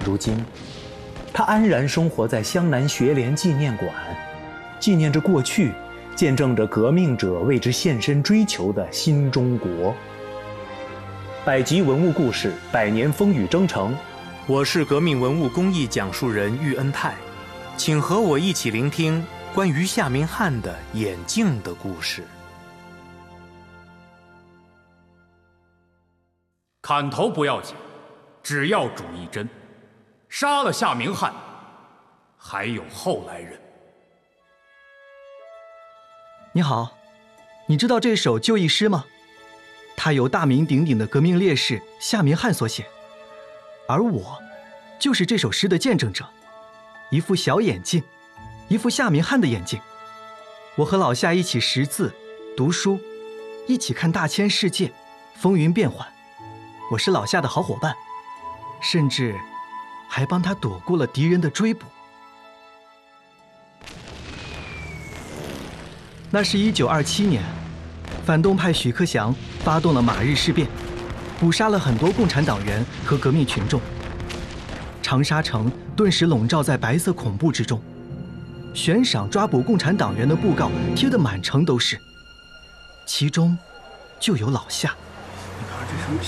如今，他安然生活在湘南学联纪念馆，纪念着过去，见证着革命者为之献身追求的新中国。百集文物故事，百年风雨征程。我是革命文物公益讲述人喻恩泰，请和我一起聆听关于夏明翰的眼镜的故事。 砍头不要紧，只要主一针。杀了夏明翰，还有后来人。 你好，你知道这首就义诗吗？它由大名鼎鼎的革命烈士夏明翰所写，而我就是这首诗的见证者。一副小眼镜，一副夏明翰的眼镜。我和老夏一起识字、读书，一起看大千世界，风云变幻。我是老夏的好伙伴，甚至还帮他躲过了敌人的追捕。那是1927年，反动派许克祥发动了马日事变，捕杀了很多共产党员和革命群众。长沙城顿时笼罩在白色恐怖之中，悬赏抓捕共产党员的布告贴得满城都是，其中就有老夏。